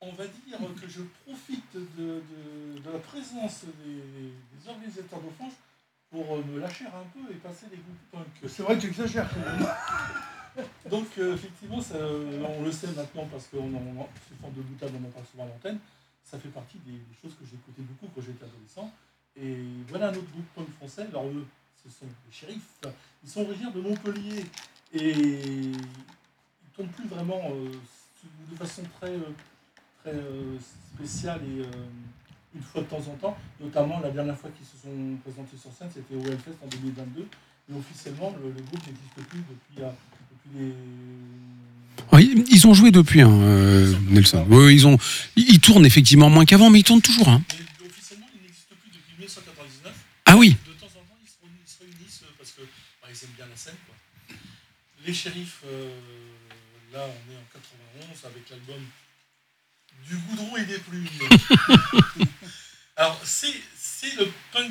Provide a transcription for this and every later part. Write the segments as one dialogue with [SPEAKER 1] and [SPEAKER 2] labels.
[SPEAKER 1] on va dire que je profite de la présence des organisateurs d'offense pour me lâcher un peu et passer des groupes punk.
[SPEAKER 2] C'est vrai que tu exagères quand même.
[SPEAKER 1] Donc effectivement, ça, on le sait maintenant parce qu'on c'est fort de boutade, on en parle souvent à l'antenne, ça fait partie des choses que j'écoutais beaucoup quand j'étais adolescent. Et voilà un autre groupe punk français, alors eux, ce sont les Shérifs, ils sont originaires de Montpellier et ils ne tombent plus vraiment de façon très spéciale et une fois de temps en temps, notamment la dernière fois qu'ils se sont présentés sur scène, c'était au Hellfest en 2022, mais officiellement le groupe n'existe plus depuis les...
[SPEAKER 3] Oui, ils ont joué depuis, Nelson. Oui, ils tournent effectivement moins qu'avant, mais ils tournent toujours. Hein.
[SPEAKER 1] Mais officiellement, ils n'existent plus depuis 1999.
[SPEAKER 3] Ah oui.
[SPEAKER 1] De temps en temps, ils se réunissent parce que ils aiment bien la scène, quoi. Les Shérifs, là, on est en 91 avec l'album Du goudron et des plumes. Alors, c'est le punk,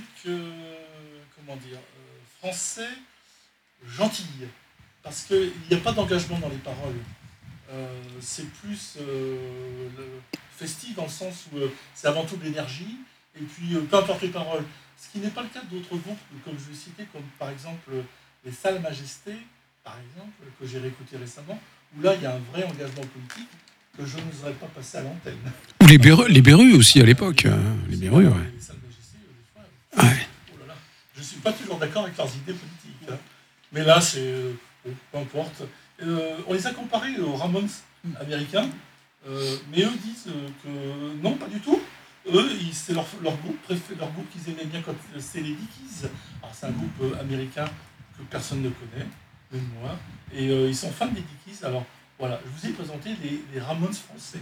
[SPEAKER 1] français gentil. Parce qu'il n'y a pas d'engagement dans les paroles. C'est plus festif dans le sens où c'est avant tout de l'énergie, et puis peu importe les paroles. Ce qui n'est pas le cas d'autres groupes, comme je vais citer, comme par exemple les Salles Majestés, par exemple, que j'ai réécouté récemment, où là il y a un vrai engagement politique que je n'oserais pas passer à l'antenne.
[SPEAKER 3] Ou les Berus aussi à l'époque. Les Berus, ouais.
[SPEAKER 1] Les Salles Majestés, des fois.
[SPEAKER 3] Ouais.
[SPEAKER 1] Oh là là, je ne suis pas toujours d'accord avec leurs idées politiques. Hein. Mais là, c'est... peu importe. On les a comparés aux Ramones américains, mais eux disent que non, pas du tout. Eux, c'est leur groupe préféré, leur groupe qu'ils aimaient bien quand c'est les Dickies. Alors c'est un groupe américain que personne ne connaît, même moi. Et ils sont fans des Dickies. Alors voilà, je vous ai présenté les Ramones français.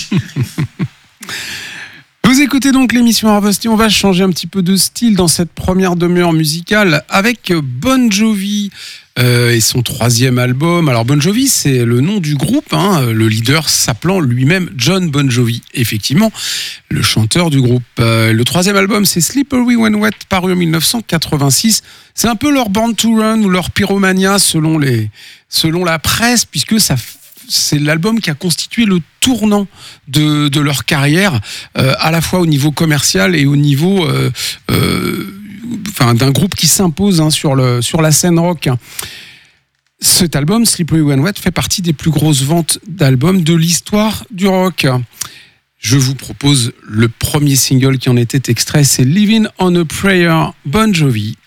[SPEAKER 3] Vous écoutez donc l'émission Harvesty, on va changer un petit peu de style dans cette première demi-heure musicale avec Bon Jovi et son troisième album. Alors Bon Jovi, c'est le nom du groupe, le leader s'appelant lui-même John Bon Jovi, effectivement, le chanteur du groupe. Le troisième album, c'est Slippery When Wet, paru en 1986. C'est un peu leur Born to Run ou leur Pyromania selon la presse, puisque c'est l'album qui a constitué le tournant de leur carrière, à la fois au niveau commercial et au niveau d'un groupe qui s'impose sur la scène rock. Cet album, Slippery When Wet, fait partie des plus grosses ventes d'albums de l'histoire du rock. Je vous propose le premier single qui en était extrait, c'est Living on a Prayer, Bon Jovi.